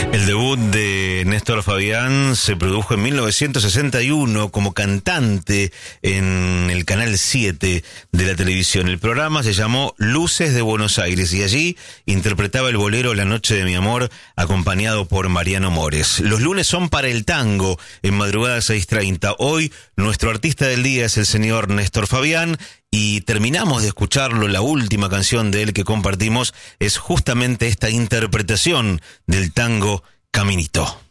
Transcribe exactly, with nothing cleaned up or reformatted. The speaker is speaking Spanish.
El debut de Néstor Fabián se produjo en mil novecientos sesenta y uno como cantante en el Canal siete de la televisión. El programa se llamó Luces de Buenos Aires y allí interpretaba el bolero La Noche de mi Amor, acompañado por Mariano Mores. Los lunes son para el tango en madrugada seis treinta. Hoy nuestro artista del día es el señor Néstor Fabián. Y terminamos de escucharlo, la última canción de él que compartimos es justamente esta interpretación del tango Caminito.